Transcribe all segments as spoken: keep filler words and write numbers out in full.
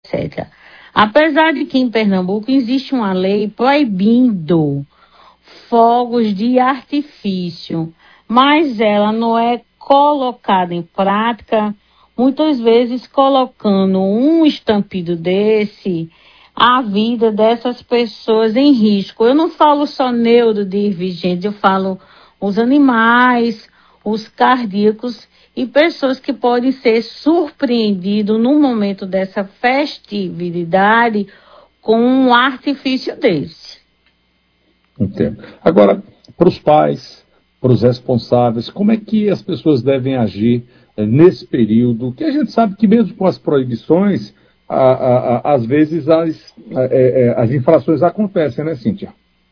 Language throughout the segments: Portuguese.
etcétera. Apesar de que em Pernambuco existe uma lei proibindo fogos de artifício, mas ela não é colocada em prática, muitas vezes colocando um estampido desse, a vida dessas pessoas em risco. Eu não falo só neurodivergentes, eu falo os animais, os cardíacos e pessoas que podem ser surpreendidos no momento dessa festividade com um artifício desse. Entendo. Agora, para os pais, para os responsáveis, como é que as pessoas devem agir eh, nesse período? Que a gente sabe que mesmo com as proibições, a, a, a, às vezes as, a, a, as infrações acontecem, né, Cíntia?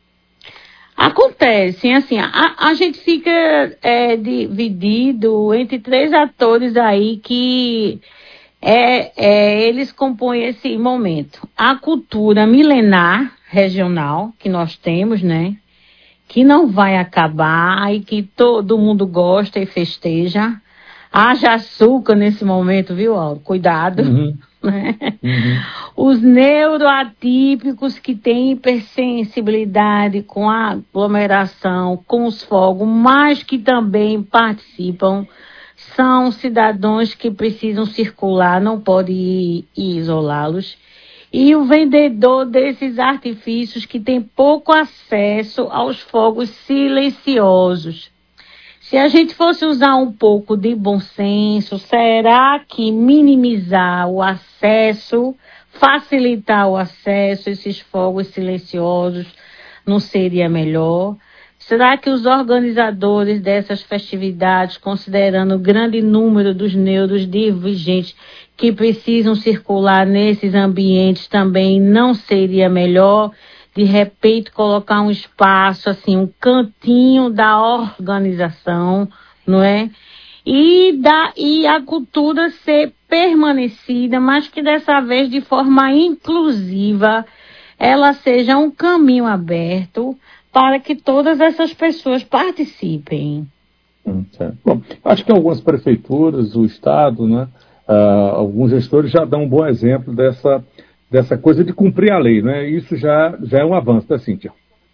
Acontecem, assim, a, a gente fica é, dividido entre três atores aí que é, é, eles compõem esse momento. A cultura milenar regional que nós temos, né, que não vai acabar e que todo mundo gosta e festeja. Haja açúcar nesse momento, viu, Aldo? Cuidado. Uhum. Né? Uhum. Os neuroatípicos que têm hipersensibilidade com a aglomeração, com os fogos, mas que também participam, são cidadãos que precisam circular, não pode ir, ir isolá-los. E o vendedor desses artifícios que tem pouco acesso aos fogos silenciosos. Se a gente fosse usar um pouco de bom senso, será que minimizar o acesso, facilitar o acesso a esses fogos silenciosos não seria melhor? Será que os organizadores dessas festividades, considerando o grande número dos neurodivergentes que precisam circular nesses ambientes, também não seria melhor, de repente, colocar um espaço, assim, um cantinho da organização, não é? E, da, e a cultura ser permanecida, mas que dessa vez, de forma inclusiva, ela seja um caminho aberto para que todas essas pessoas participem. Hum, certo. Bom, acho que algumas prefeituras, o Estado, né, uh, alguns gestores já dão um bom exemplo dessa, dessa coisa de cumprir a lei, né? Isso já, já é um avanço, né, Cíntia?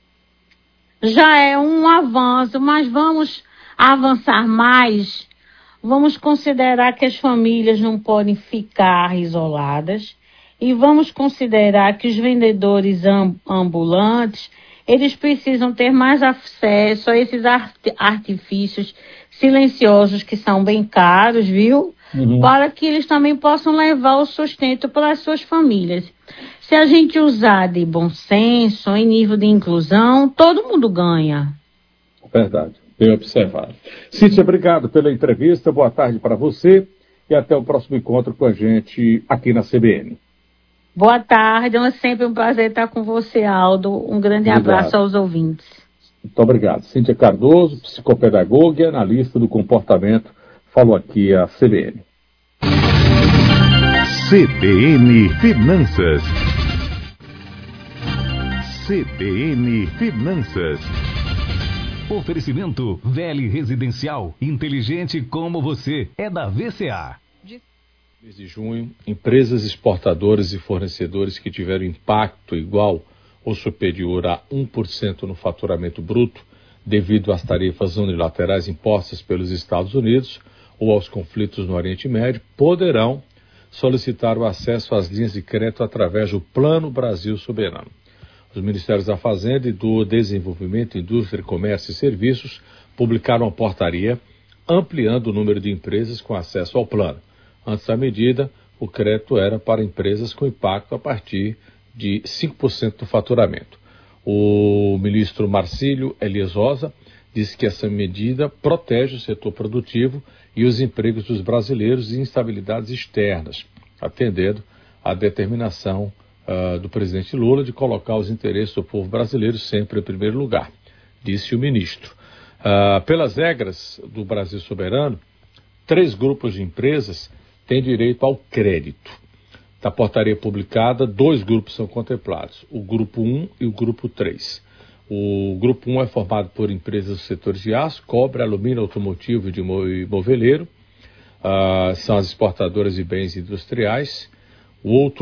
Já é um avanço, mas vamos avançar mais. Vamos considerar que as famílias não podem ficar isoladas e vamos considerar que os vendedores ambulantes eles precisam ter mais acesso a esses art- artifícios silenciosos que são bem caros, viu? Uhum. Para que eles também possam levar o sustento para as suas famílias. Se a gente usar de bom senso, em nível de inclusão, todo mundo ganha. Verdade, bem observado. Cíntia, obrigado pela entrevista, boa tarde para você e até o próximo encontro com a gente aqui na C B N. Boa tarde, é sempre um prazer estar com você, Aldo. Um grande obrigado. Abraço aos ouvintes. Muito obrigado. Cíntia Cardoso, psicopedagoga e analista do comportamento, falou aqui a C B N. C B N Finanças. C B N Finanças. Oferecimento Vele Residencial, inteligente como você, é da V C A. Mês de junho, empresas exportadoras e fornecedores que tiveram impacto igual ou superior a um por cento no faturamento bruto devido às tarifas unilaterais impostas pelos Estados Unidos ou aos conflitos no Oriente Médio, poderão solicitar o acesso às linhas de crédito através do Plano Brasil Soberano. Os Ministérios da Fazenda e do Desenvolvimento, Indústria, Comércio e Serviços publicaram uma portaria ampliando o número de empresas com acesso ao plano. Antes da medida, o crédito era para empresas com impacto a partir de cinco por cento do faturamento. O ministro Marcílio Elias Rosa disse que essa medida protege o setor produtivo e os empregos dos brasileiros e instabilidades externas, atendendo à determinação uh, do presidente Lula de colocar os interesses do povo brasileiro sempre em primeiro lugar, disse o ministro. Uh, pelas regras do Brasil Soberano, três grupos de empresas têm direito ao crédito. Da portaria publicada, dois grupos são contemplados, o grupo um e o grupo três. O grupo um é formado por empresas dos setores de aço, cobre, alumínio, automotivo e de moveleiro, uh, são as exportadoras de bens industriais. O outro